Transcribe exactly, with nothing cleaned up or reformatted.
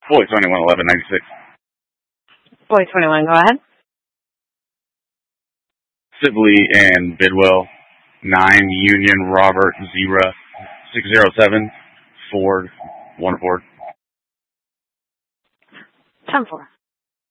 Boy twenty-one eleven ninety-six. Boy twenty-one, go ahead. Sibley and Bidwell, nine Union Robert Zebra, six zero seven Ford, one Ford. ten four.